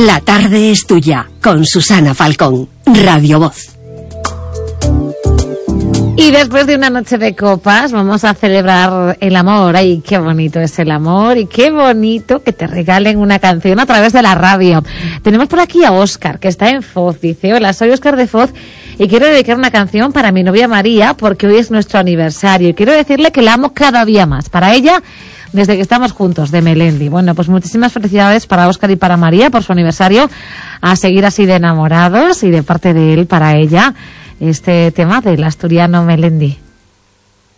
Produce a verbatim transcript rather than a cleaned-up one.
La tarde es tuya, con Susana Falcón, Radio Voz. Y después de una noche de copas vamos a celebrar el amor. Ay, qué bonito es el amor y qué bonito que te regalen una canción a través de la radio. Tenemos por aquí a Óscar, que está en Foz. Dice: hola, soy Óscar de Foz y quiero dedicar una canción para mi novia María porque hoy es nuestro aniversario y quiero decirle que la amo cada día más. Para ella, desde que estamos juntos, de Melendi. Bueno, pues muchísimas felicidades para Óscar y para María por su aniversario. A seguir así de enamorados y de parte de él para ella este tema del asturiano Melendi.